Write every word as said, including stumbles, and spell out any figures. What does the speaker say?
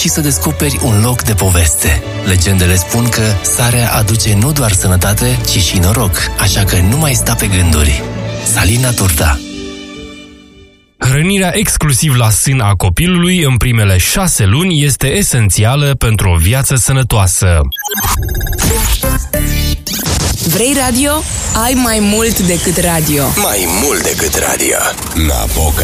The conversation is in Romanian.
și să descoperi un loc de poveste. Legendele spun că sarea aduce nu doar sănătate, ci și noroc, așa că nu mai sta pe gânduri. Salina Turta. Hrănirea exclusiv la sân a copilului în primele șase luni este esențială pentru o viață sănătoasă. Vrei radio? Ai mai mult decât radio. Mai mult decât radio. Napoca